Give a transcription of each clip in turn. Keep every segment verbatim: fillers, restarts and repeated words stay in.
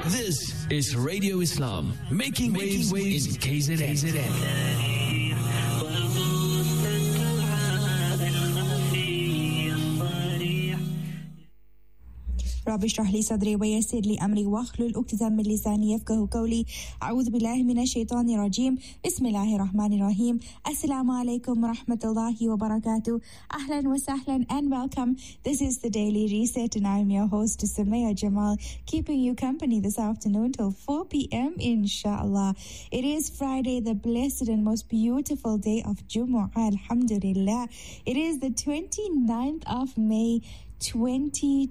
This is Radio Islam, making, making waves, waves in K Z N. K Z N. رب اشرح لي صدري ويسر لي أمري واحلل عقدة من لساني يفقهوا قولي أعوذ بالله من الشيطان الرجيم بسم الله الرحمن الرحيم السلام عليكم ورحمة الله وبركاته أهلا وسهلا and welcome. This is the Daily Reset and I'm your host Sumaya Jamal, keeping you company this afternoon till four p.m. inshallah. It is Friday, the blessed and most beautiful day of Jumu'ah, alhamdulillah. It is the twenty-ninth of May twenty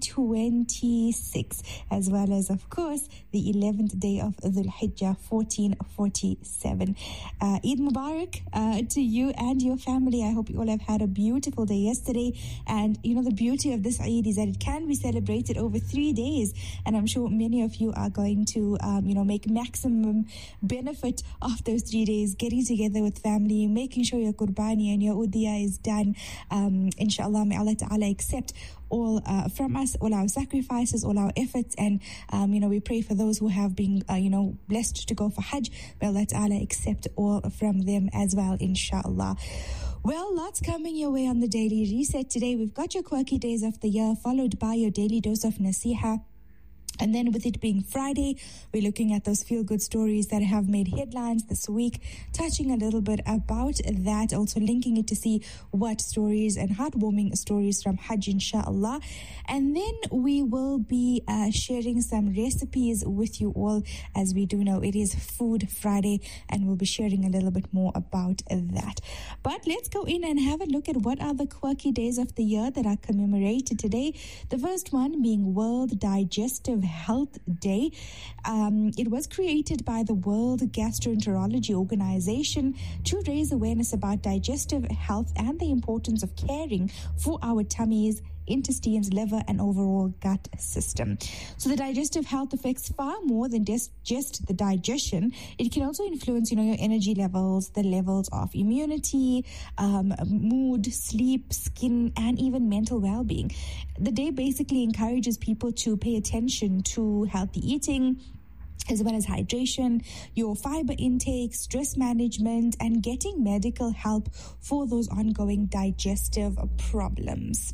twenty-six, as well as, of course, the eleventh day of Dhul Hijjah, fourteen forty-seven. Uh, Eid Mubarak uh, to you and your family. I hope you all have had a beautiful day yesterday. And, you know, the beauty of this Eid is that it can be celebrated over three days. And I'm sure many of you are going to, um, you know, make maximum benefit of those three days, getting together with family, making sure your qurbani and your udiyah is done. Um, inshallah, may Allah Ta'ala accept all uh, from us, all our sacrifices, all our efforts, and um, you know, we pray for those who have been uh, you know, blessed to go for Hajj. May Allah Ta'ala accept all from them as well, inshallah. Well, lots coming your way on the Daily Reset today. We've got your quirky days of the year, followed by your daily dose of nasiha. And then with it being Friday, we're looking at those feel-good stories that have made headlines this week, touching a little bit about that, also linking it to see what stories and heartwarming stories from Hajj, inshallah. And then we will be uh, sharing some recipes with you all. As we do know, it is Food Friday, and we'll be sharing a little bit more about that. But let's go in and have a look at what are the quirky days of the year that are commemorated today. The first one being World Digestive Health Day. Um, it was created by the World Gastroenterology Organization to raise awareness about digestive health and the importance of caring for our tummies, intestines, liver, and overall gut system. So the digestive health affects far more than just, just the digestion. It can also influence, you know, your energy levels, the levels of immunity, um, mood, sleep, skin, and even mental well-being. The day basically encourages people to pay attention to healthy eating, as well as hydration, your fiber intake, stress management, and getting medical help for those ongoing digestive problems.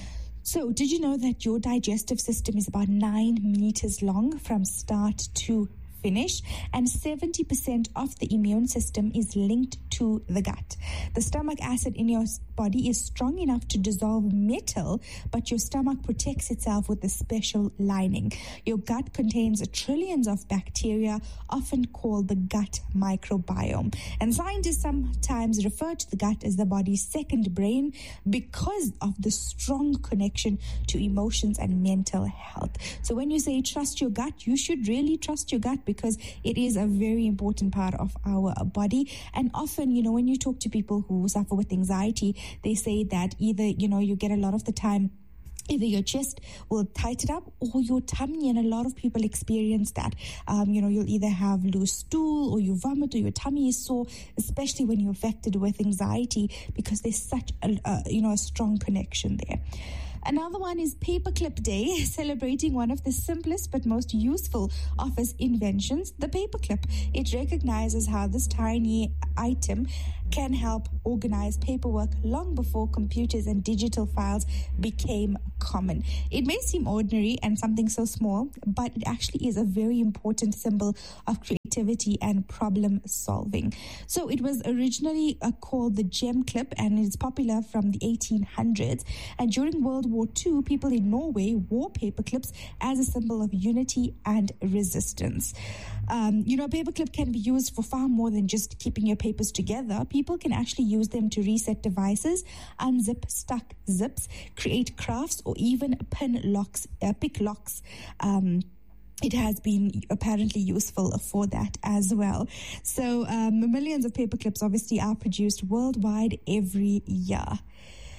So, did you know that your digestive system is about nine meters long from start to finish, and seventy percent of the immune system is linked to the gut? The stomach acid in your body is strong enough to dissolve metal, but your stomach protects itself with a special lining. Your gut contains trillions of bacteria, often called the gut microbiome. And scientists sometimes refer to the gut as the body's second brain because of the strong connection to emotions and mental health. So when you say trust your gut, you should really trust your gut, because it is a very important part of our body. And often, you know, when you talk to people who suffer with anxiety, they say that either, you know, you get a lot of the time, either your chest will tighten up or your tummy, and a lot of people experience that. Um, you know, you'll either have loose stool or you vomit or your tummy is sore, especially when you're affected with anxiety, because there's such a, a you know, a strong connection there. Another one is Paperclip Day, celebrating one of the simplest but most useful office inventions, the paperclip. It recognizes how this tiny item can help organize paperwork long before computers and digital files became common. It may seem ordinary and something so small, but it actually is a very important symbol of creativity and problem solving. So it was originally uh, called the gem clip, and it's popular from the eighteen hundreds. And during World War Two, people in Norway wore paper clips as a symbol of unity and resistance. Um, you know, a paperclip can be used for far more than just keeping your papers together. People can actually use them to reset devices, unzip stuck zips, create crafts, or even pin locks, uh, pick locks. Um, It has been apparently useful for that as well. So um, millions of paper clips obviously are produced worldwide every year.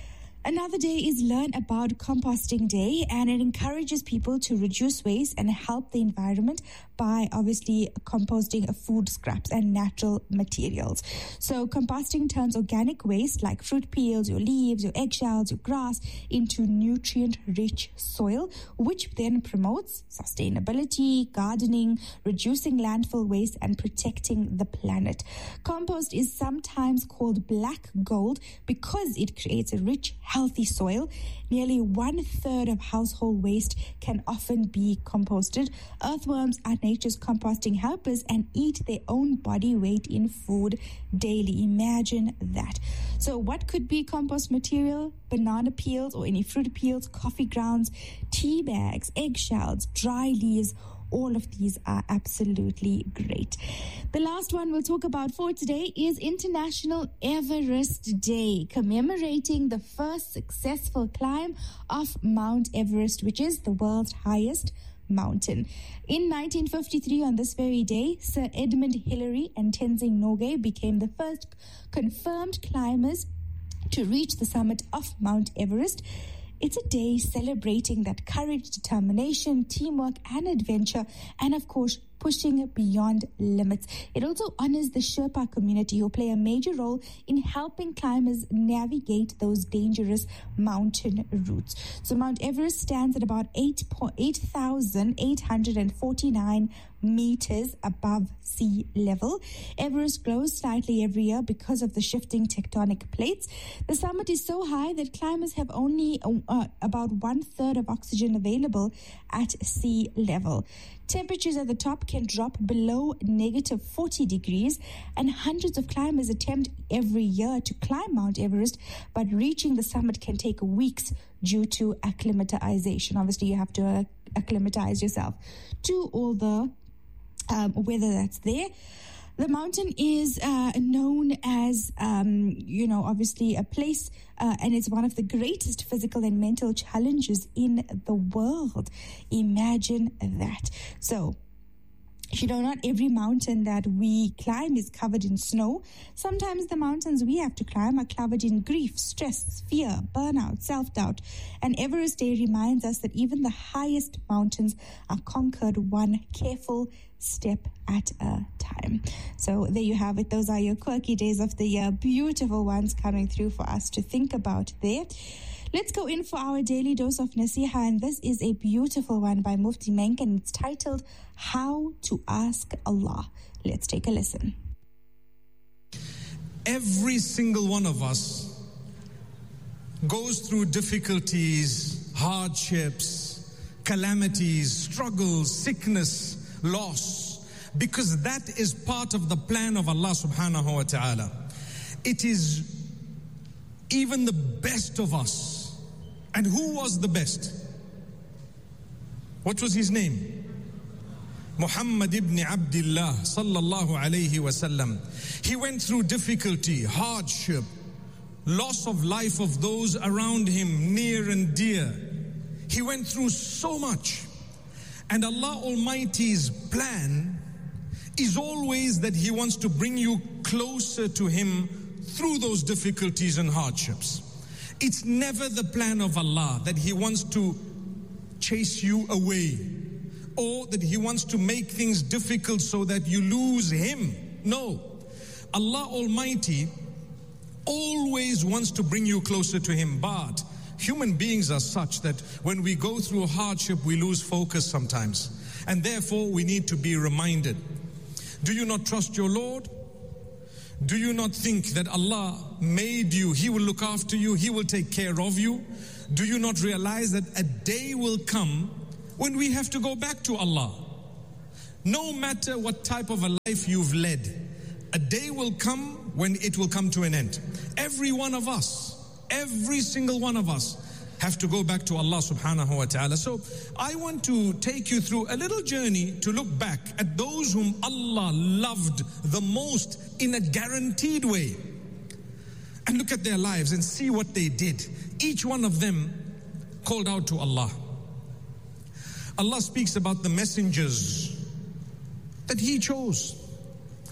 Another day is Learn About Composting Day, and it encourages people to reduce waste and help the environment by obviously composting food scraps and natural materials. So composting turns organic waste like fruit peels, your leaves, your eggshells, your grass into nutrient-rich soil, which then promotes sustainability, gardening, reducing landfill waste, and protecting the planet. Compost is sometimes called black gold because it creates a rich, healthy soil. Nearly one third of household waste can often be composted. Earthworms are nature's composting helpers and eat their own body weight in food daily. Imagine that. So what could be compost material? Banana peels or any fruit peels, coffee grounds, tea bags, eggshells, dry leaves. All of these are absolutely great. The last one we'll talk about for today is International Everest Day, commemorating the first successful climb of Mount Everest, which is the world's highest mountain. In nineteen fifty-three, on this very day, Sir Edmund Hillary and Tenzing Norgay became the first confirmed climbers to reach the summit of Mount Everest. It's a day celebrating that courage, determination, teamwork, and adventure, and of course, pushing beyond limits. It also honors the Sherpa community who play a major role in helping climbers navigate those dangerous mountain routes. So Mount Everest stands at about eight thousand eight hundred forty-nine meters above sea level. Everest grows slightly every year because of the shifting tectonic plates. The summit is so high that climbers have only uh, about one third of oxygen available at sea level. Temperatures at the top can drop below negative forty degrees, and hundreds of climbers attempt every year to climb Mount Everest, but reaching the summit can take weeks due to acclimatization. Obviously, you have to uh, acclimatize yourself to all the um, weather that's there. The mountain is uh, known as, um, you know, obviously a place, uh, and it's one of the greatest physical and mental challenges in the world. Imagine that. So, you know, not every mountain that we climb is covered in snow. Sometimes the mountains we have to climb are covered in grief, stress, fear, burnout, self-doubt. And Everest Day reminds us that even the highest mountains are conquered one careful step at a time. So there you have it. Those are your quirky days of the year. Beautiful ones coming through for us to think about there. Let's go in for our daily dose of Nasiha, and this is a beautiful one by Mufti Menk, and it's titled How to Ask Allah. Let's take a listen. Every single one of us goes through difficulties, hardships, calamities, struggles, sickness, loss, because that is part of the plan of Allah subhanahu wa ta'ala. It is even the best of us. And who was the best? What was his name? Muhammad ibn Abdullah sallallahu alayhi wasallam. He went through difficulty, hardship, loss of life of those around him, near and dear. He went through so much. And Allah Almighty's plan is always that He wants to bring you closer to Him through those difficulties and hardships. It's never the plan of Allah that He wants to chase you away, or that He wants to make things difficult so that you lose Him. No. Allah Almighty always wants to bring you closer to Him, but human beings are such that when we go through hardship, we lose focus sometimes. And therefore, we need to be reminded. Do you not trust your Lord? Do you not think that Allah made you, He will look after you, He will take care of you? Do you not realize that a day will come when we have to go back to Allah? No matter what type of a life you've led, a day will come when it will come to an end. Every one of us, every single one of us have to go back to Allah subhanahu wa ta'ala. So I want to take you through a little journey to look back at those whom Allah loved the most in a guaranteed way, and look at their lives and see what they did. Each one of them called out to Allah. Allah speaks about the messengers that He chose.